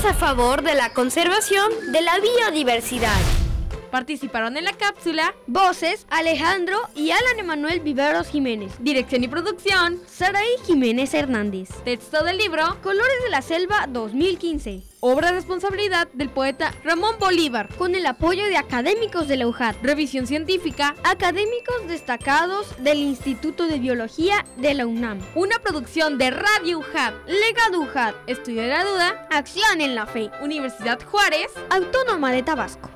a favor de la conservación de la biodiversidad. Participaron en la cápsula voces Alejandro y Alan Emanuel Viveros Jiménez. Dirección y producción Saraí Jiménez Hernández. Texto del libro Colores de la Selva 2015. Obra de responsabilidad del poeta Ramón Bolívar. Con el apoyo de académicos de la UJAT. Revisión científica. Académicos destacados del Instituto de Biología de la UNAM. Una producción de Radio UJAT. Legado UJAT. Estudio de la Duda. Acción en la Fe. Universidad Juárez. Autónoma de Tabasco.